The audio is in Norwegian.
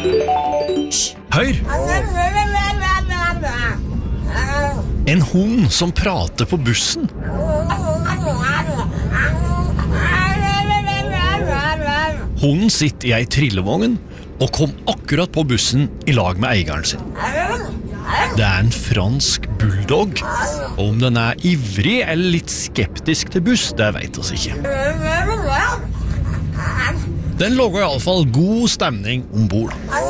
Hør! En hund som prater på bussen. Hunden sitter i ei trillevogn og kom akkurat på bussen i lag med eieren sin. Det en fransk bulldog, og om den ivrig eller litt skeptisk til buss, det vet oss ikke. Den lager i alle fall god stemning ombord.